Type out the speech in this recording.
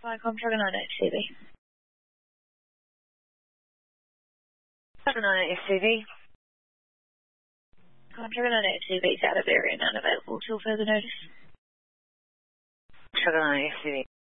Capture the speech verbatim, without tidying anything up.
Viacom Dragonite X C V. Dragonite X C V. Dragonite X C V is out of area and unavailable till further notice. Dragonite X C V.